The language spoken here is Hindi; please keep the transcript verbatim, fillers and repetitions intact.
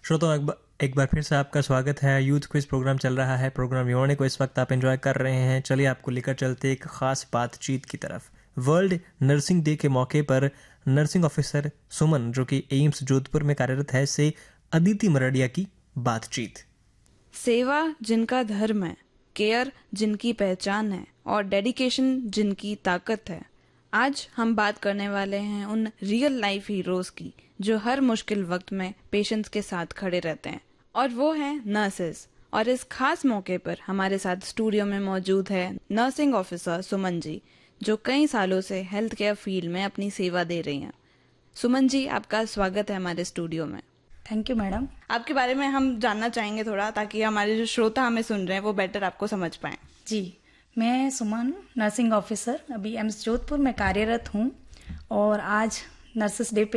श्रोताओं, एक, बा- एक बार फिर से आपका स्वागत है। यूथ क्विज प्रोग्राम चल रहा है। प्रोग्राम योने को इस वक्त आप एंजॉय कर रहे हैं। चलिए आपको लेकर चलते एक खास बातचीत की तरफ। वर्ल्ड नर्सिंग डे के मौके पर नर्सिंग ऑफिसर सुमन, जो कि एम्स जोधपुर में कार्यरत है, से अदिति मरडिया की बातचीत। सेवा जिनका धर्म है, केयर जिनकी पहचान है और डेडिकेशन जिनकी ताकत है। आज हम बात करने वाले हैं उन रियल लाइफ हीरोज की जो हर मुश्किल वक्त में पेशेंट्स के साथ खड़े रहते हैं, और वो हैं नर्सेज। और इस खास मौके पर हमारे साथ स्टूडियो में मौजूद है नर्सिंग ऑफिसर सुमन जी, जो कई सालों से हेल्थ केयर फील्ड में अपनी सेवा दे रही हैं। सुमन जी, आपका स्वागत है हमारे स्टूडियो में। Thank you madam. आपके बारे में हम जानना चाहेंगे थोड़ा, ताकि हमारे जो श्रोता हमें सुन रहे हैं वो बेटर आपको समझ पाएं। जी, मैं सुमन, नर्सिंग ऑफिसर, अभी एम्स जोधपुर में कार्यरत हूँ और आज नर्सेस डे पे